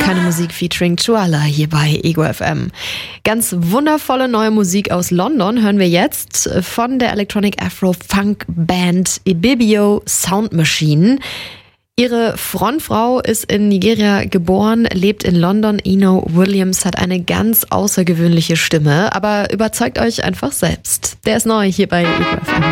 keine Musik featuring Chuala hier bei Ego FM. Ganz wundervolle neue Musik aus London hören wir jetzt von der Electronic Afro Funk Band Ibibio Sound Machine. Ihre Frontfrau ist in Nigeria geboren, lebt in London. Eno Williams hat eine ganz außergewöhnliche Stimme, aber überzeugt euch einfach selbst. Der ist neu hier bei Ego FM.